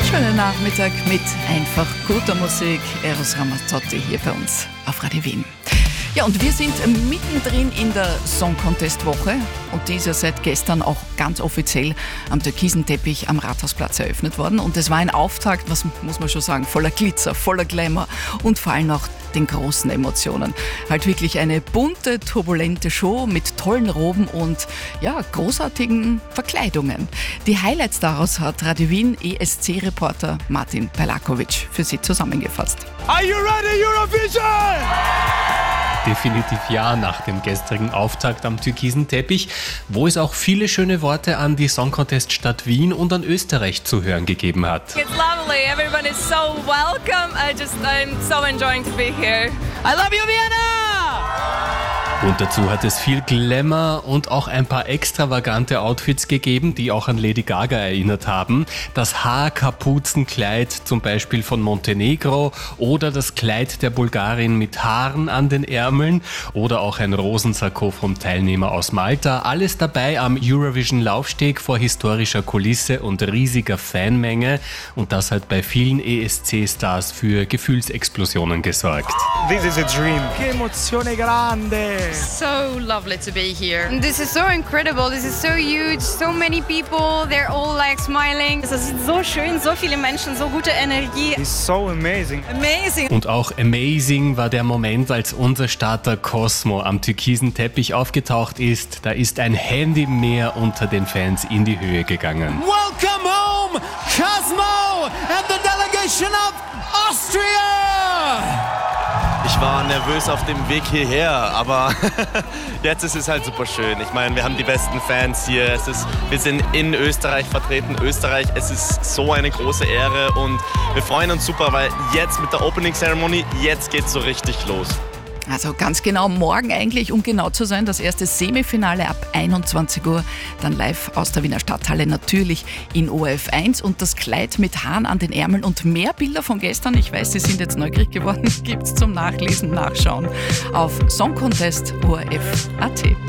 Schönen Nachmittag mit einfach guter Musik. Eros Ramazzotti hier bei uns auf Radio Wien. Ja, und wir sind mittendrin in der Song Contest Woche und die ist ja seit gestern auch ganz offiziell am türkisen Teppich am Rathausplatz eröffnet worden. Und es war ein Auftakt, was muss man schon sagen, voller Glitzer, voller Glamour und vor allem auch den großen Emotionen. Halt wirklich eine bunte, turbulente Show mit tollen Roben und ja, großartigen Verkleidungen. Die Highlights daraus hat Radio Wien ESC-Reporter Martin Perlakovic für Sie zusammengefasst. Are you ready, Eurovision? Definitiv ja, nach dem gestrigen Auftakt am türkisen Teppich, wo es auch viele schöne Worte an die Song Contest Stadt Wien und an Österreich zu hören gegeben hat. It's lovely. Everyone is so welcome. I'm so enjoying to be here. I love you, Vienna! Und dazu hat es viel Glamour und auch ein paar extravagante Outfits gegeben, die auch an Lady Gaga erinnert haben. Das Haarkapuzenkleid zum Beispiel von Montenegro oder das Kleid der Bulgarin mit Haaren an den Ärmeln oder auch ein Rosensakko vom Teilnehmer aus Malta. Alles dabei am Eurovision Laufsteg vor historischer Kulisse und riesiger Fanmenge. Und das hat bei vielen ESC-Stars für Gefühlsexplosionen gesorgt. This is a dream. Che emozione grande! So lovely to be here. And this is so incredible. This is so huge. So many people. They're all like smiling. Es ist so schön, so viele Menschen, so gute Energie. It's so amazing. Amazing. Und auch amazing war der Moment, als unser Starter Cosmo am türkisen Teppich aufgetaucht ist. Da ist ein Handymeer unter den Fans in die Höhe gegangen. Welcome home, Cosmo and the delegation of Austria! Ich war nervös auf dem Weg hierher, aber jetzt ist es halt super schön. Ich meine, wir haben die besten Fans hier. Wir sind in Österreich vertreten. Österreich, es ist so eine große Ehre und wir freuen uns super, weil jetzt mit der Opening Ceremony, jetzt geht's so richtig los. Also ganz genau morgen eigentlich, um genau zu sein, das erste Semifinale ab 21 Uhr, dann live aus der Wiener Stadthalle, natürlich in ORF 1 und das Kleid mit Haaren an den Ärmeln und mehr Bilder von gestern, ich weiß, Sie sind jetzt neugierig geworden, gibt's zum Nachlesen, Nachschauen auf songcontest.orf.at.